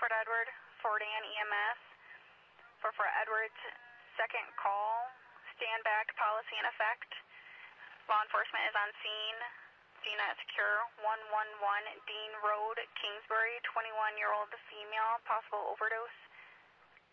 Fort Edward, Fort Anne EMS. For Fort Edward's second call, stand back policy in effect. Law enforcement is on scene. CNET secure 111 Dean Road, Kingsbury, 21-year-old female, possible overdose.